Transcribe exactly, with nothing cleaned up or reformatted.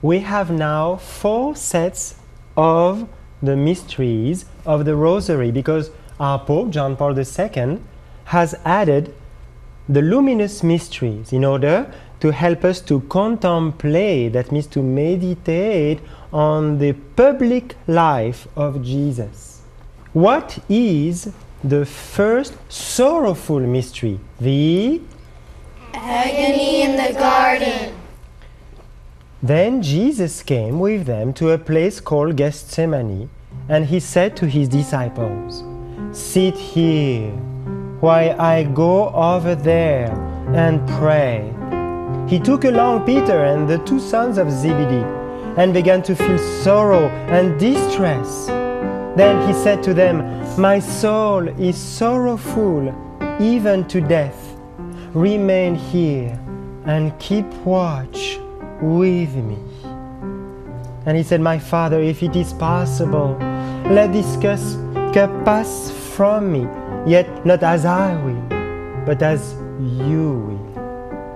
we have now four sets of the mysteries of the Rosary, because our Pope, John Paul the Second, has added the luminous mysteries in order to help us to contemplate, that means to meditate on the public life of Jesus. What is the first sorrowful mystery? The agony in the garden. Then Jesus came with them to a place called Gethsemane, and he said to his disciples, "Sit here while I go over there and pray." He took along Peter and the two sons of Zebedee and began to feel sorrow and distress. Then he said to them, "My soul is sorrowful, even to death. Remain here and keep watch with me." And he said, "My Father, if it is possible, let this cup pass from me, yet not as I will, but as you will."